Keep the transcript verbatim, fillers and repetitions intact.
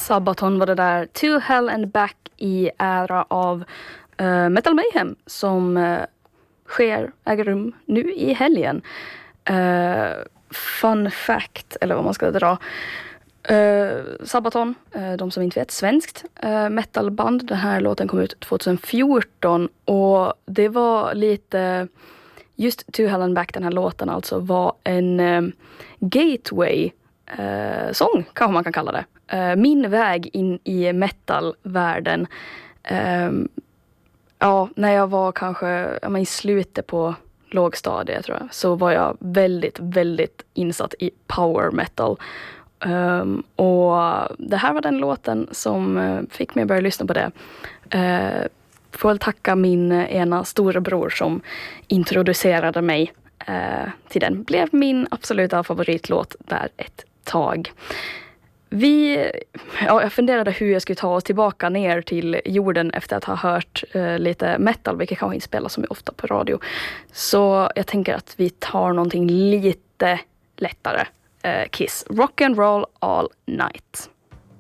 Sabaton var det där. To Hell and Back i ära av uh, Metal Mayhem som uh, sker, äger rum nu i helgen. Uh, fun fact, eller vad man ska dra. Uh, Sabaton, uh, de som inte vet, svenskt uh, metalband. Den här låten kom ut tjugohundrafjorton och det var lite, just To Hell and Back, den här låten alltså, var en uh, gateway uh, sång, kanske man kan kalla det. Uh, min väg in i metalvärlden. Uh, ja, när jag var kanske ja, men i slutet på lågstadiet tror jag, så var jag väldigt, väldigt insatt i power metal. Um, och det här var den låten som uh, fick mig att börja lyssna på det. Uh, får väl tacka min uh, ena storebror som introducerade mig uh, till den. Blev min absoluta favoritlåt där ett tag. Vi, ja, jag funderade hur jag skulle ta oss tillbaka ner till jorden efter att ha hört uh, lite metal, vilket kanske inte spelas så ofta på radio. Så jag tänker att vi tar någonting lite lättare. Uh, Kiss. Rock and roll all night.